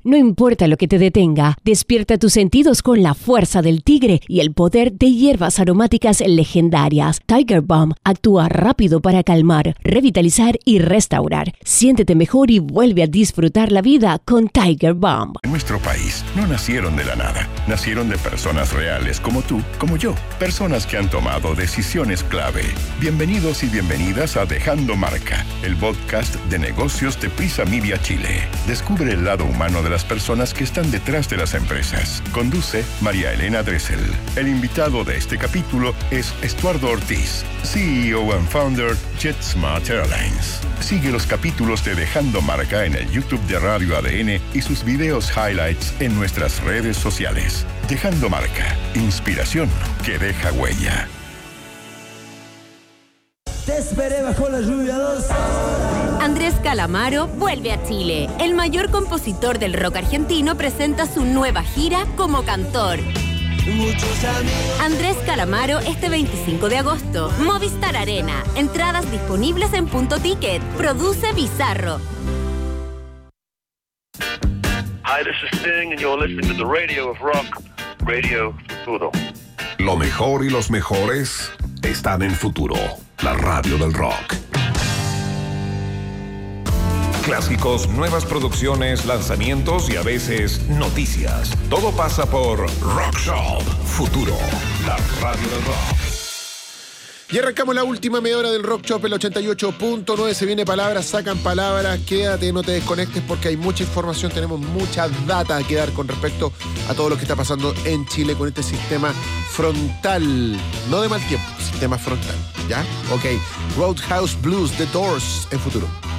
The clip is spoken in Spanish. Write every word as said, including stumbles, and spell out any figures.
No importa lo que te detenga, despierta tus sentidos con la fuerza del tigre y el poder de hierbas aromáticas legendarias. Tiger Balm actúa rápido para calmar, revitalizar y restaurar. Siéntete mejor y vuelve a disfrutar la vida con Tiger Balm. En nuestro país no nacieron de la nada. Nacieron de personas reales como tú, como yo. Personas que han tomado decisiones clave. Bienvenidos y bienvenidas a Dejando Marca, el podcast de negocios de Prisa Media Chile. Descubre el lado humano de las personas que están detrás de las empresas. Conduce María Elena Dressel. El invitado de este capítulo es Estuardo Ortiz, C E O and Founder JetSmart Airlines. Sigue los capítulos de Dejando Marca en el YouTube de Radio A D N y sus videos highlights en nuestras redes sociales. Dejando Marca, inspiración que deja huella. Te esperé bajo la lluvia dos. Andrés Calamaro vuelve a Chile. El mayor compositor del rock argentino presenta su nueva gira como cantor. Andrés Calamaro este veinticinco de agosto. Movistar Arena. Entradas disponibles en Punto Ticket. Produce Bizarro. Hi, this is Sting and you're listening to the Radio of Rock, Radio Futuro. Lo mejor y los mejores están en Futuro, la radio del rock. Clásicos, nuevas producciones, lanzamientos y a veces noticias. Todo pasa por Rock Shop Futuro, la radio del rock. Y arrancamos la última media hora del Rock Shop, el ochenta y ocho punto nueve. Se viene palabras, sacan palabras. Quédate, no te desconectes porque hay mucha información. Tenemos mucha data que dar con respecto a todo lo que está pasando en Chile con este sistema frontal. No de mal tiempo, sistema frontal. ¿Ya? Ok. Roadhouse Blues, The Doors en Futuro.